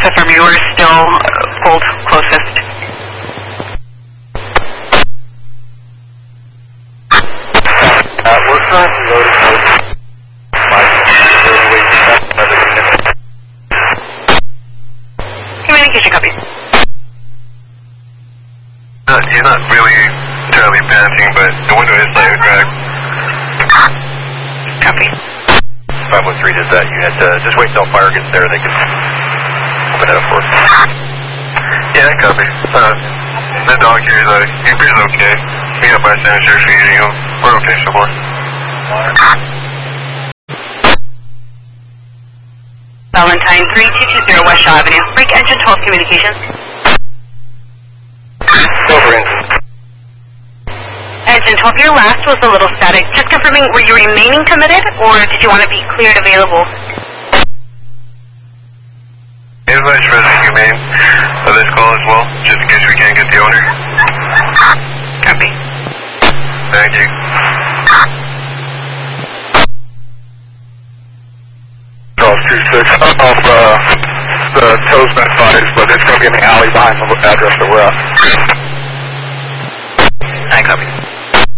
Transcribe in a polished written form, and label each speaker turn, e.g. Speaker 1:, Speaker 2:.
Speaker 1: confirm you are still pulled closest.
Speaker 2: We're currently loading out my
Speaker 1: Communication copy.
Speaker 2: He's not really entirely panicking, but the window is slightly cracked.
Speaker 1: Copy.
Speaker 2: 513 is that unit. Just wait till fire gets there, they can open it up for us. Yeah, copy. The dog here, he appears okay. We got bystanders feeding him. We're okay so far.
Speaker 1: Valentine 3220 West Shaw Avenue. Break engine 12 communications.
Speaker 2: Over engine.
Speaker 1: Engine 12, your last was a little static. Just confirming, were you remaining committed, or did you want to be cleared available?
Speaker 2: Advise President Humane of this call as well, just in case we can't get the owner.
Speaker 1: Copy.
Speaker 2: Thank you. Charles 26, off the tow's been advised, but it's going to be in the alley behind the address that we're at.